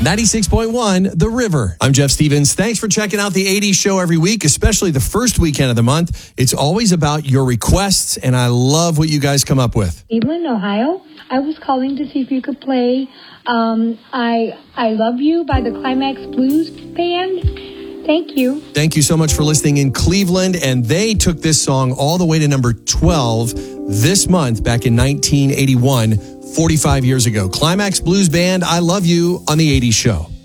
96.1 The River. I'm Jeff Stevens. Thanks for checking out the 80s show every week, especially the first weekend of the month. It's always about your requests, and I love what you guys come up with. Cleveland, Ohio. I was calling to see if you could play I Love You by the Climax Blues Band. Thank you. Thank you so much for listening in Cleveland, and they took this song all the way to number 12 this month back in 1981, 45 years ago. Climax Blues Band, I Love You on the 80s show.